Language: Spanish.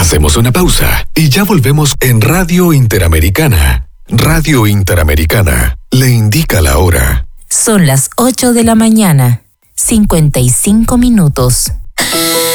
Hacemos una pausa y ya volvemos en Radio Interamericana. Radio Interamericana le indica la hora. Son las 8 de la mañana, 55 minutos.